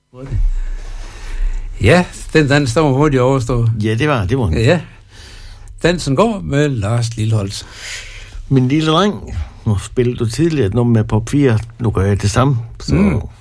Ja, den dans, der var hurtigt overstået. Ja, det var den. Ja, dansen går med Lars Lilholt. Min lille dreng, nu spillede du tidligere et nummer med Pop 4, nu gør jeg det samme, så